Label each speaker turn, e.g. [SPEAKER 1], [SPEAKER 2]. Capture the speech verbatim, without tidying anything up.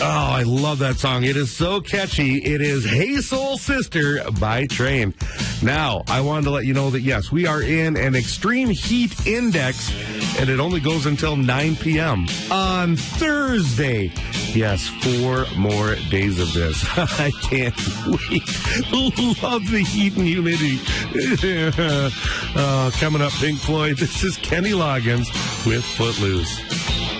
[SPEAKER 1] Oh, I love that song. It is so catchy. It is Hey Soul Sister by Train. Now, I wanted to let you know that, yes, we are in an extreme heat index, and it only goes until nine p.m. on Thursday. Yes, four more days of this. I can't wait. Love the heat and humidity. uh, coming up, Pink Floyd. This is Kenny Loggins with Footloose.